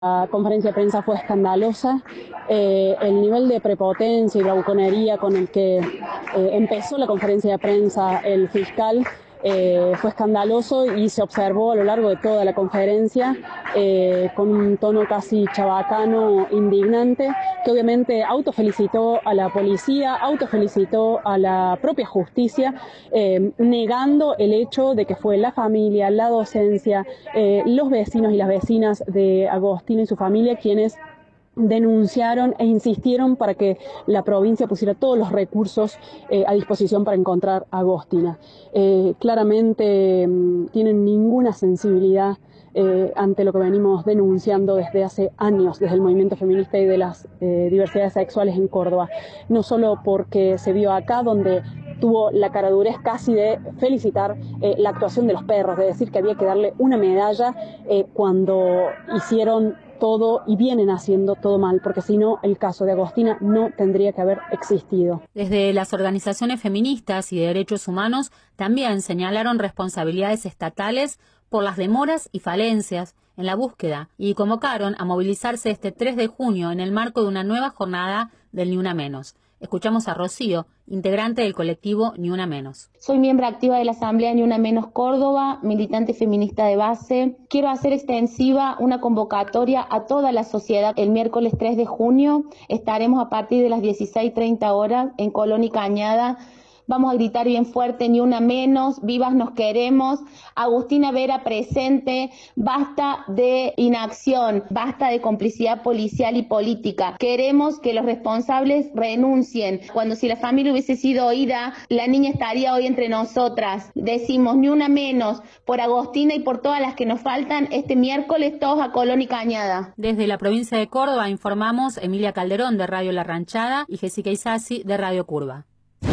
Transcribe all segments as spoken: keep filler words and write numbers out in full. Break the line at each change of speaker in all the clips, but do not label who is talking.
La conferencia de prensa fue escandalosa, eh, el nivel de prepotencia y bravuconería con el que eh, empezó la conferencia de prensa el fiscal eh, fue escandaloso y se observó a lo largo de toda la conferencia eh, con un tono casi chabacano, indignante, que obviamente autofelicitó a la policía, autofelicitó a la propia justicia, eh, negando el hecho de que fue la familia, la docencia, eh, los vecinos y las vecinas de Agostina y su familia quienes denunciaron e insistieron para que la provincia pusiera todos los recursos eh, a disposición para encontrar a Agostina. Eh, claramente mmm, tienen ninguna sensibilidad eh, ante lo que venimos denunciando desde hace años, desde el movimiento feminista y de las eh, diversidades sexuales en Córdoba. No solo porque se vio acá, donde tuvo la caradurez casi de felicitar eh, la actuación de los perros, de decir que había que darle una medalla eh, cuando hicieron todo y vienen haciendo todo mal, porque si no, el caso de Agostina no tendría que haber existido.
Desde las organizaciones feministas y de derechos humanos también señalaron responsabilidades estatales por las demoras y falencias en la búsqueda y convocaron a movilizarse este tres de junio en el marco de una nueva jornada del Ni Una Menos. Escuchamos a Rocío, integrante del colectivo Ni Una Menos.
Soy miembro activa de la Asamblea Ni Una Menos Córdoba, militante feminista de base. Quiero hacer extensiva una convocatoria a toda la sociedad. El miércoles tres de junio estaremos a partir de las dieciséis treinta horas en Colón y Cañada. Vamos a gritar bien fuerte, ni una menos, vivas nos queremos. Agustina Vera presente, basta de inacción, basta de complicidad policial y política. Queremos que los responsables renuncien. Cuando si la familia hubiese sido oída, la niña estaría hoy entre nosotras. Decimos, ni una menos, por Agostina y por todas las que nos faltan, este miércoles todos a Colón y Cañada.
Desde la provincia de Córdoba informamos Emilia Calderón de Radio La Ranchada y Jessica Isasi de Radio Curva.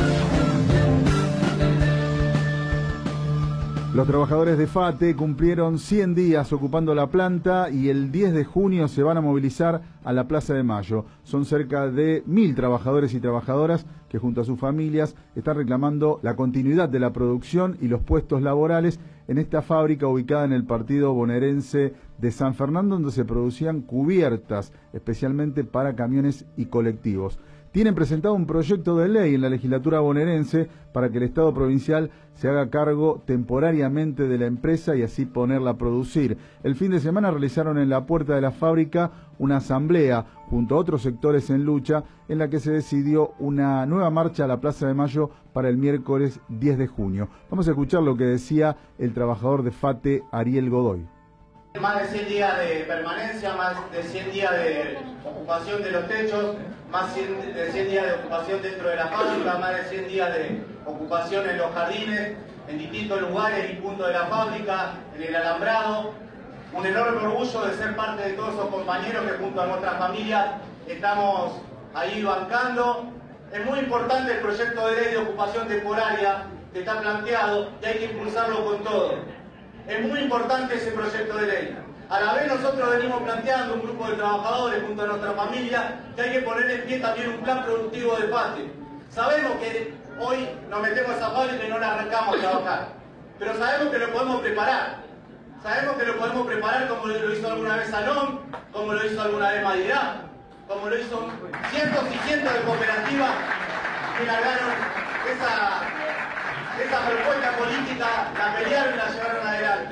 Los trabajadores de FATE cumplieron cien días ocupando la planta y el diez de junio se van a movilizar a la Plaza de Mayo. Son cerca de mil trabajadores y trabajadoras que junto a sus familias están reclamando la continuidad de la producción y los puestos laborales en esta fábrica ubicada en el partido bonaerense de San Fernando, donde se producían cubiertas especialmente para camiones y colectivos. Tienen presentado un proyecto de ley en la legislatura bonaerense para que el Estado provincial se haga cargo temporariamente de la empresa y así ponerla a producir. El fin de semana realizaron en la puerta de la fábrica una asamblea junto a otros sectores en lucha en la que se decidió una nueva marcha a la Plaza de Mayo para el miércoles diez de junio. Vamos a escuchar lo que decía el trabajador de FATE, Ariel Godoy.
Más de cien días de permanencia, más de cien días de ocupación de los techos, más de cien días de ocupación dentro de la fábrica, más de cien días de ocupación en los jardines, en distintos lugares y puntos de la fábrica, en el alambrado. Un enorme orgullo de ser parte de todos esos compañeros que junto a nuestras familias estamos ahí bancando. Es muy importante el proyecto de ley de ocupación temporaria que está planteado y hay que impulsarlo con todo. Es muy importante ese proyecto de ley. A la vez nosotros venimos planteando un grupo de trabajadores junto a nuestra familia que hay que poner en pie también un plan productivo de FATE. Sabemos que hoy nos metemos a esa fábrica y no la arrancamos a trabajar, pero sabemos que lo podemos preparar. Sabemos que lo podemos preparar como lo hizo alguna vez Salón, como lo hizo alguna vez Madirá, como lo hizo cientos y cientos de cooperativas que largaron esa... esa propuesta política, la pelearon y la llevaron adelante.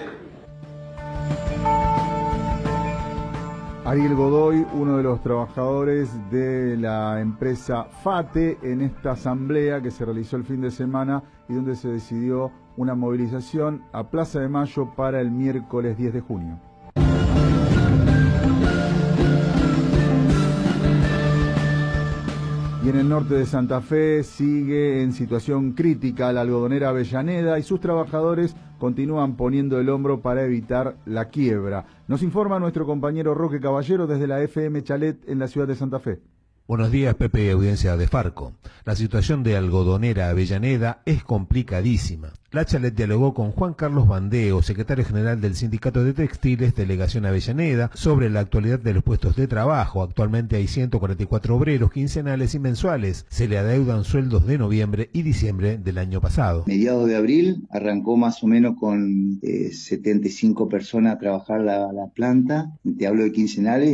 Ariel Godoy, uno de los trabajadores de la empresa FATE, en esta asamblea que se realizó el fin de semana y donde se decidió una movilización a Plaza de Mayo para el miércoles diez de junio. Y en el norte de Santa Fe sigue en situación crítica la algodonera Avellaneda y sus trabajadores continúan poniendo el hombro para evitar la quiebra. Nos informa nuestro compañero Roque Caballero desde la F M Chalet en la ciudad de Santa Fe.
Buenos días, Pepe y audiencia de Farco. La situación de Algodonera Avellaneda es complicadísima. La Chalet dialogó con Juan Carlos Bandeo, secretario general del Sindicato de Textiles, Delegación Avellaneda, sobre la actualidad de los puestos de trabajo. Actualmente hay ciento cuarenta y cuatro obreros quincenales y mensuales. Se le adeudan sueldos de noviembre y diciembre del año pasado.
Mediados de abril arrancó más o menos con eh, setenta y cinco personas a trabajar la, la planta. Te hablo de quincenales.